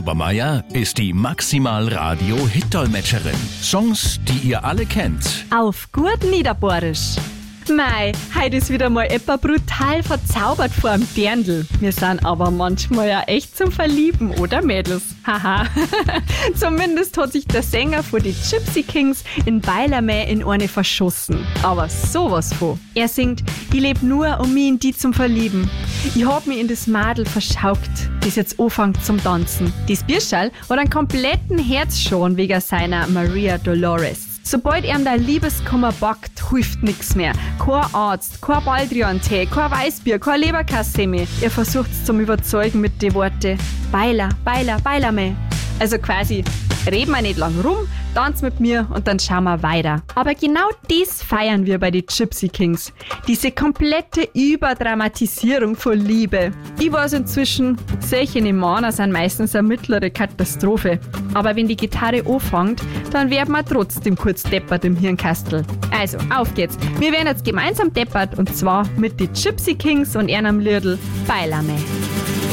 Obermeier ist die Maximal-Radio-Hit-Dolmetscherin. Songs, die ihr alle kennt. Auf gut Niederbohrisch. Mei, heute ist wieder mal etwa brutal verzaubert vor dem Dirndl. Wir sind aber manchmal ja echt zum Verlieben, oder Mädels? Haha. Zumindest hat sich der Sänger von die Gypsy Kings in Beilermäh in eine verschossen. Aber sowas von. Er singt, ich leb nur, um mich in die zum Verlieben. Ich hab mich in das Madel verschaukt, das jetzt anfängt zum Tanzen. Das Bierschall hat einen kompletten Herzschaden wegen seiner Maria Dolores. Sobald ihm der Liebeskummer backt, hilft nix mehr. Kein Arzt, kein Baldrian-Tee, kein Weißbier, kein Leberkassemi. Er versucht's zum Überzeugen mit den Worten Beiler, Beiler, Beilermäh. Also quasi, reden wir nicht lang rum, tanz mit mir und dann schauen wir weiter. Aber genau das feiern wir bei den Gypsy Kings. Diese komplette Überdramatisierung von Liebe. Ich weiß inzwischen, solche Männer sind meistens eine mittlere Katastrophe. Aber wenn die Gitarre anfängt, dann werden wir trotzdem kurz deppert im Hirnkastel. Also, auf geht's. Wir werden jetzt gemeinsam deppert und zwar mit den Gypsy Kings und ihrem Liedl Beilermäh.